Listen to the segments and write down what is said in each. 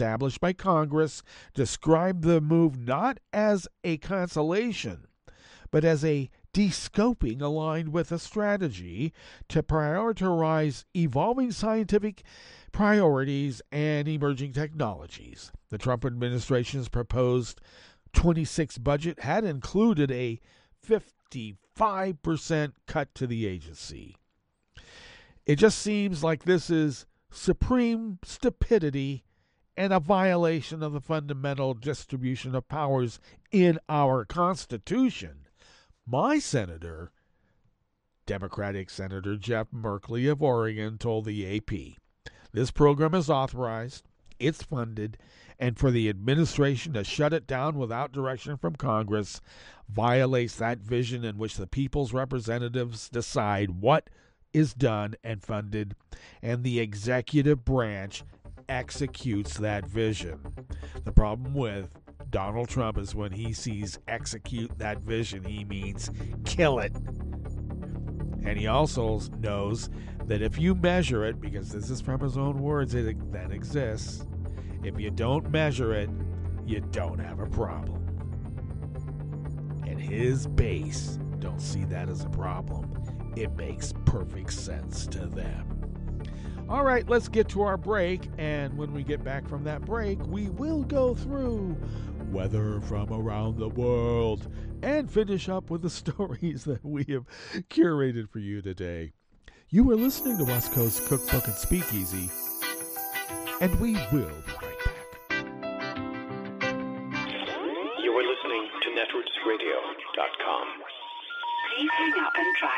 established by Congress describe the move not as a cancellation, but as a de-scoping aligned with a strategy to prioritize evolving scientific priorities and emerging technologies. The Trump administration's proposed 26 budget had included a 55% cut to the agency. It just seems like this is supreme stupidity and a violation of the fundamental distribution of powers in our Constitution. My senator, Democratic Senator Jeff Merkley of Oregon, told the AP, this program is authorized, it's funded, and for the administration to shut it down without direction from Congress violates that vision in which the people's representatives decide what is done and funded, and the executive branch executes that vision. The problem with Donald Trump is when he sees execute that vision, he means kill it. And he also knows that if you measure it, because this is from his own words, it then exists, if you don't measure it, you don't have a problem. And his base don't see that as a problem. It makes perfect sense to them. All right, let's get to our break. And when we get back from that break, we will go through weather from around the world and finish up with the stories that we have curated for you today. You are listening to West Coast Cookbook and Speakeasy, and we will be right back. You are listening to netrootsradio.com. Please hang up and try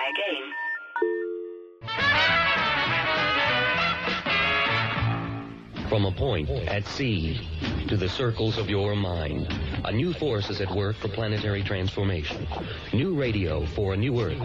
again. From a point at sea to the circles of your mind, a new force is at work for planetary transformation. New radio for a new Earth.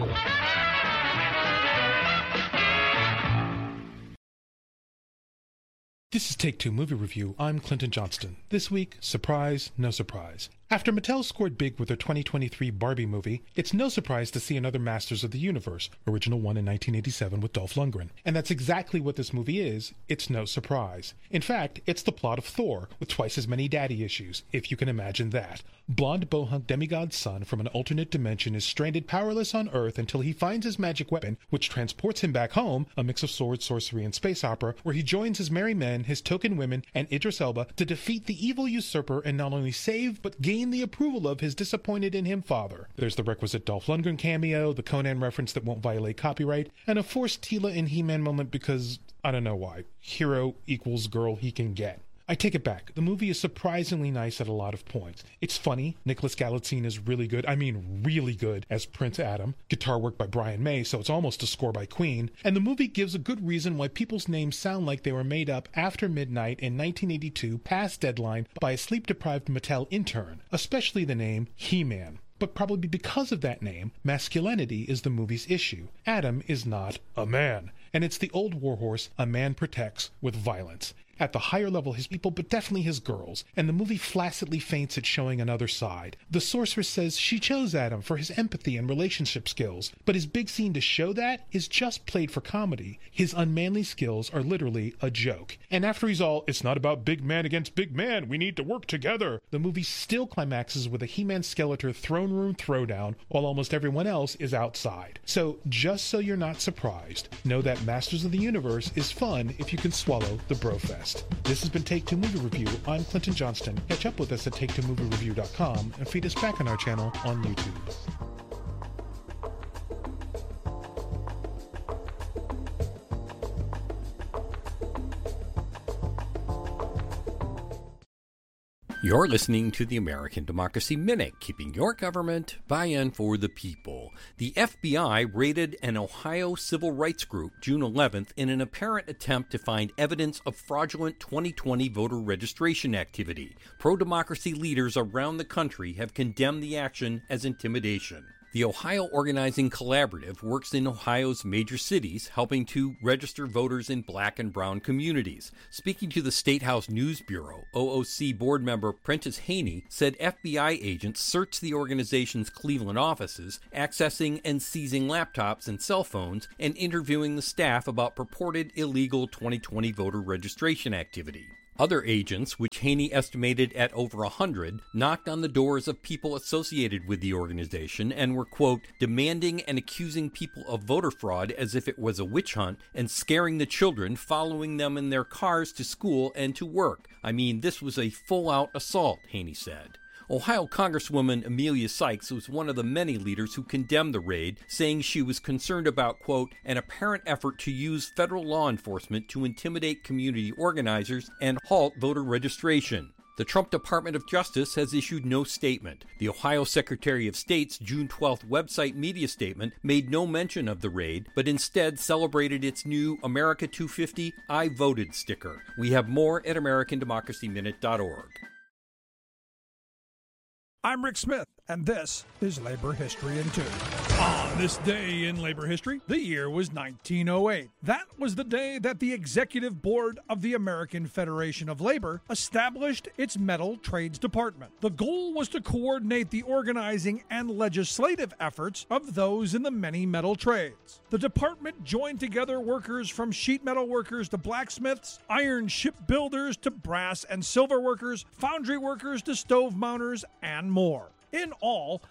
This is Take Two Movie Review. I'm Clinton Johnston. This week, surprise, no surprise. After Mattel scored big with their 2023 Barbie movie, it's no surprise to see another Masters of the Universe, original one in 1987 with Dolph Lundgren. And that's exactly what this movie is. It's no surprise. In fact, it's the plot of Thor, with twice as many daddy issues, if you can imagine that. Blonde bohunk demigod's son from an alternate dimension is stranded powerless on Earth until he finds his magic weapon, which transports him back home, a mix of sword, sorcery, and space opera, where he joins his merry men, his token women, and Idris Elba to defeat the evil usurper and not only save, but gain the approval of his disappointed in him father. There's the requisite Dolph Lundgren cameo, the Conan reference that won't violate copyright, and a forced Tila and He-Man moment because, I don't know why, hero equals girl he can get. I take it back. The movie is surprisingly nice at a lot of points. It's funny. Nicholas Galitzine is really good. I mean really good as Prince Adam. Guitar work by Brian May, so it's almost a score by Queen. And the movie gives a good reason why people's names sound like they were made up after midnight in 1982 past deadline by a sleep-deprived Mattel intern, especially the name He-Man. But probably because of that name, masculinity is the movie's issue. Adam is not a man. And it's the old warhorse, a man protects with violence. At the higher level, his people, but definitely his girls. And the movie flaccidly feints at showing another side. The sorceress says she chose Adam for his empathy and relationship skills, but his big scene to show that is just played for comedy. His unmanly skills are literally a joke. And after he's all, it's not about big man against big man, we need to work together, the movie still climaxes with a He-Man Skeletor throne room throwdown while almost everyone else is outside. So, just so you're not surprised, know that Masters of the Universe is fun if you can swallow the brofest. This has been Take Two Movie Review. I'm Clinton Johnston. Catch up with us at TakeTwoMovieReview.com and feed us back on our channel on YouTube. You're listening to the American Democracy Minute, keeping your government by and for the people. The FBI raided an Ohio civil rights group June 11th in an apparent attempt to find evidence of fraudulent 2020 voter registration activity. Pro-democracy leaders around the country have condemned the action as intimidation. The Ohio Organizing Collaborative works in Ohio's major cities, helping to register voters in black and brown communities. Speaking to the State House News Bureau, OOC board member Prentice Haney said FBI agents searched the organization's Cleveland offices, accessing and seizing laptops and cell phones, and interviewing the staff about purported illegal 2020 voter registration activity. Other agents, which Haney estimated at over 100, knocked on the doors of people associated with the organization and were, quote, demanding and accusing people of voter fraud as if it was a witch hunt and scaring the children, following them in their cars to school and to work. I mean, this was a full-out assault, Haney said. Ohio Congresswoman Amelia Sykes was one of the many leaders who condemned the raid, saying she was concerned about, quote, an apparent effort to use federal law enforcement to intimidate community organizers and halt voter registration. The Trump Department of Justice has issued no statement. The Ohio Secretary of State's June 12th website media statement made no mention of the raid, but instead celebrated its new America 250 I Voted sticker. We have more at AmericanDemocracyMinute.org. I'm Rick Smith, and this is Labor History in 2. On this day in labor history, the year was 1908. That was the day that the Executive Board of the American Federation of Labor established its Metal Trades Department. The goal was to coordinate the organizing and legislative efforts of those in the many metal trades. The department joined together workers from sheet metal workers to blacksmiths, iron shipbuilders to brass and silver workers, foundry workers to stove mounters, and more. In all,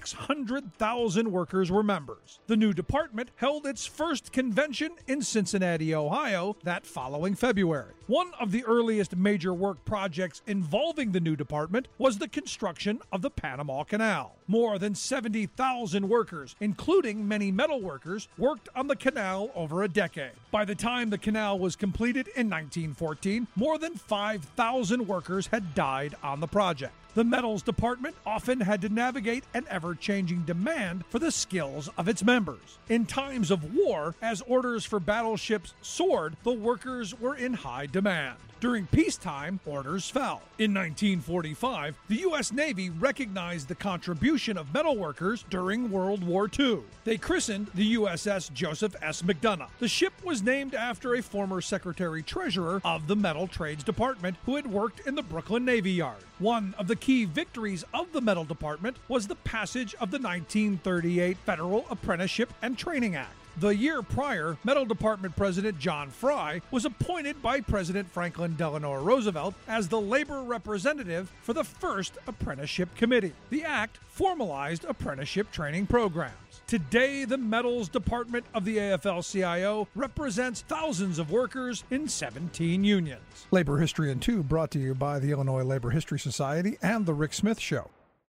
600,000 workers were members. The new department held its first convention in Cincinnati, Ohio, that following February. One of the earliest major work projects involving the new department was the construction of the Panama Canal. More than 70,000 workers, including many metal workers, worked on the canal over a decade. By the time the canal was completed in 1914, more than 5,000 workers had died on the project. The metals department often had to navigate an ever-changing demand for the skills of its members. In times of war, as orders for battleships soared, the workers were in high demand. During peacetime, orders fell. In 1945, the U.S. Navy recognized the contribution of metal workers during World War II. They christened the USS Joseph S. McDonough. The ship was named after a former Secretary-Treasurer of the Metal Trades Department who had worked in the Brooklyn Navy Yard. One of the key victories of the Metal Department was the passage of the 1938 Federal Apprenticeship and Training Act. The year prior, Metal Department President John Fry was appointed by President Franklin Delano Roosevelt as the labor representative for the first Apprenticeship Committee. The act formalized apprenticeship training programs. Today, the Metals Department of the AFL-CIO represents thousands of workers in 17 unions. Labor History in 2 brought to you by the Illinois Labor History Society and The Rick Smith Show.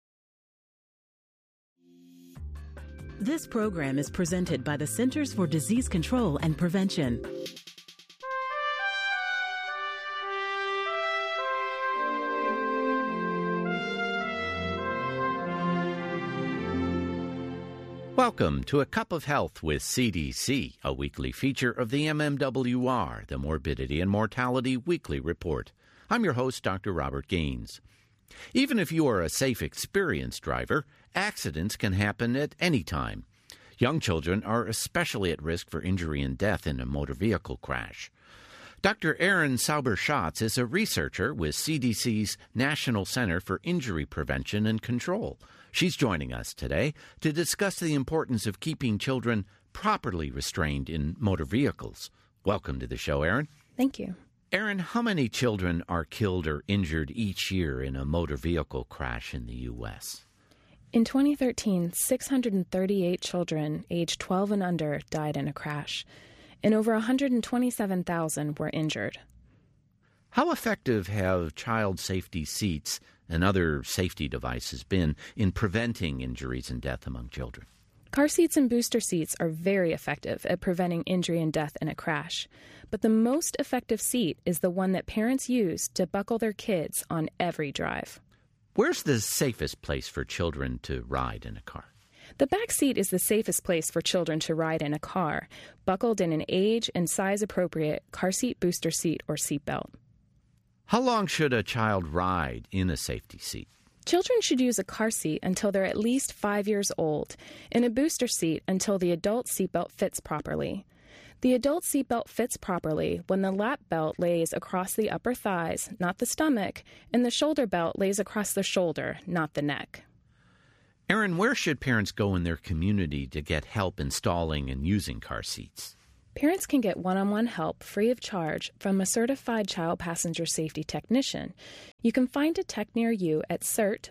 This program is presented by the Centers for Disease Control and Prevention. Welcome to A Cup of Health with CDC, a weekly feature of the MMWR, the Morbidity and Mortality Weekly Report. I'm your host, Dr. Robert Gaines. Even if you are a safe, experienced driver, accidents can happen at any time. Young children are especially at risk for injury and death in a motor vehicle crash. Dr. Erin Sauber-Schatz is a researcher with CDC's National Center for Injury Prevention and Control. She's joining us today to discuss the importance of keeping children properly restrained in motor vehicles. Welcome to the show, Erin. Thank you. Erin, how many children are killed or injured each year in a motor vehicle crash in the U.S.? In 2013, 638 children aged 12 and under died in a crash, and over 127,000 were injured. How effective have child safety seats and other safety devices been in preventing injuries and death among children? Car seats and booster seats are very effective at preventing injury and death in a crash, but the most effective seat is the one that parents use to buckle their kids on every drive. Where's the safest place for children to ride in a car? The back seat is the safest place for children to ride in a car, buckled in an age and size-appropriate car seat, booster seat, or seatbelt. How long should a child ride in a safety seat? Children should use a car seat until they're at least 5 years old, and a booster seat until the adult seatbelt fits properly. The adult seatbelt fits properly when the lap belt lays across the upper thighs, not the stomach, and the shoulder belt lays across the shoulder, not the neck. Erin, where should parents go in their community to get help installing and using car seats? Parents can get one-on-one help free of charge from a certified child passenger safety technician. You can find a tech near you at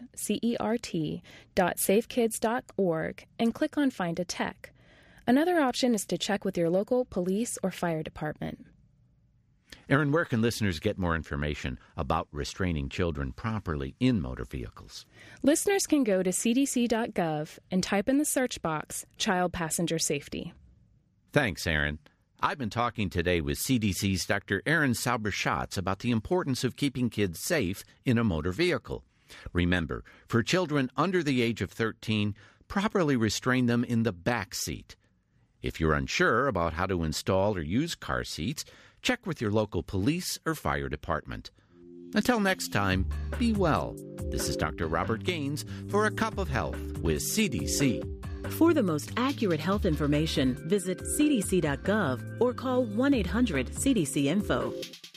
cert.safekids.org and click on Find a Tech. Another option is to check with your local police or fire department. Erin, where can listeners get more information about restraining children properly in motor vehicles? Listeners can go to cdc.gov and type in the search box, Child Passenger Safety. Thanks, Erin. I've been talking today with CDC's Dr. Erin Sauber-Schatz about the importance of keeping kids safe in a motor vehicle. Remember, for children under the age of 13, properly restrain them in the back seat. If you're unsure about how to install or use car seats, check with your local police or fire department. Until next time, be well. This is Dr. Robert Gaines for A Cup of Health with CDC. For the most accurate health information, visit cdc.gov or call 1-800-CDC-INFO.